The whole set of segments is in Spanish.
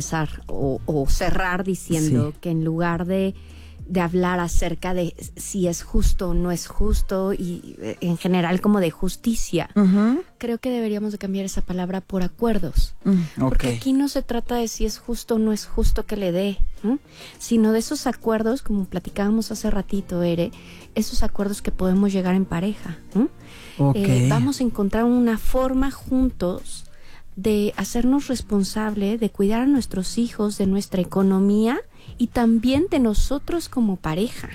comenzar o cerrar diciendo que en lugar de hablar acerca de si es justo o no es justo y en general como de justicia, creo que deberíamos de cambiar esa palabra por acuerdos. Porque aquí no se trata de si es justo o no es justo que le dé, sino de esos acuerdos, como platicábamos hace ratito, esos acuerdos que podemos llegar en pareja. Vamos a encontrar una forma juntos de hacernos responsable, de cuidar a nuestros hijos, de nuestra economía y también de nosotros como pareja.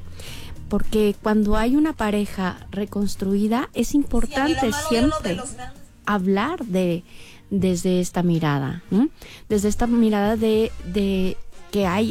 Porque cuando hay una pareja reconstruida es importante siempre hablar desde esta mirada, desde esta mirada de que hay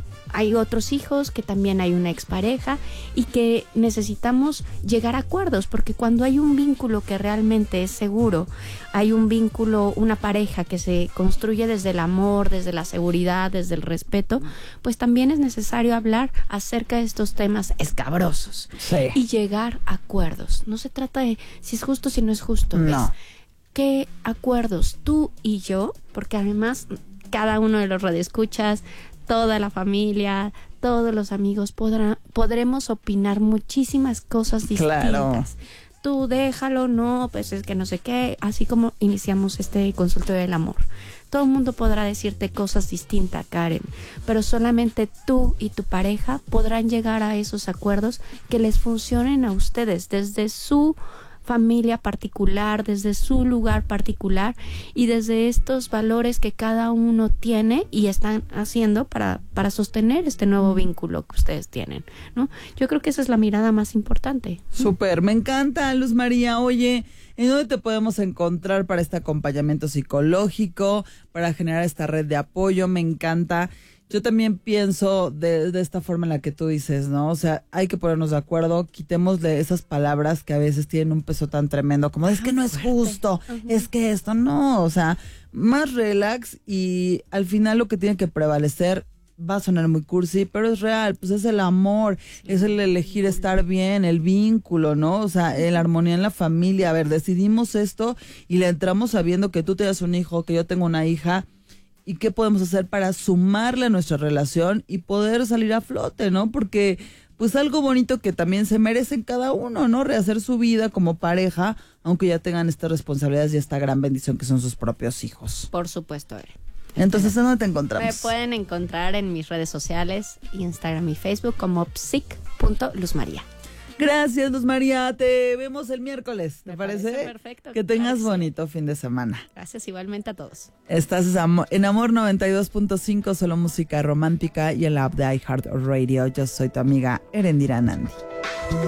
otros hijos, que también hay una expareja y que necesitamos llegar a acuerdos, porque cuando hay un vínculo que realmente es seguro, hay un vínculo, una pareja que se construye desde el amor, desde la seguridad, desde el respeto, pues también es necesario hablar acerca de estos temas escabrosos y llegar a acuerdos. No se trata de si es justo, si no es justo, no. ¿Qué acuerdos tú y yo? Porque además cada uno de los radioescuchas, toda la familia, todos los amigos podremos opinar muchísimas cosas distintas. Claro. Tú déjalo, no, pues es que no sé qué, así como iniciamos este consultorio del amor. Todo el mundo podrá decirte cosas distintas, Karen, pero solamente tú y tu pareja podrán llegar a esos acuerdos que les funcionen a ustedes desde su familia particular, desde su lugar particular y desde estos valores que cada uno tiene y están haciendo para sostener este nuevo vínculo que ustedes tienen, ¿no? Yo creo que esa es la mirada más importante. Súper, me encanta, Luz María. Oye, ¿en dónde te podemos encontrar para este acompañamiento psicológico, para generar esta red de apoyo? Me encanta. Yo también pienso de esta forma en la que tú dices, ¿no? O sea, hay que ponernos de acuerdo, quitémosle esas palabras que a veces tienen un peso tan tremendo, como es que no es justo, es que esto no, o sea, más relax y al final lo que tiene que prevalecer va a sonar muy cursi, pero es real, pues es el amor, es el elegir estar bien, el vínculo, ¿no? O sea, la armonía en la familia. A ver, decidimos esto y le entramos sabiendo que tú tienes un hijo, que yo tengo una hija. ¿Y qué podemos hacer para sumarle a nuestra relación y poder salir a flote, ¿no? Porque pues algo bonito que también se merecen cada uno, ¿no? Rehacer su vida como pareja, aunque ya tengan estas responsabilidades y esta gran bendición que son sus propios hijos. Por supuesto, Entonces, ¿en dónde te encontramos? Me pueden encontrar en mis redes sociales, Instagram y Facebook como psic.luzmaría. Gracias, Luz María. Te vemos el miércoles, ¿te parece? Perfecto. Que tengas bonito fin de semana. Gracias igualmente a todos. Estás en Amor 92.5, solo música romántica y en la app de iHeartRadio. Yo soy tu amiga Erendira Nandi.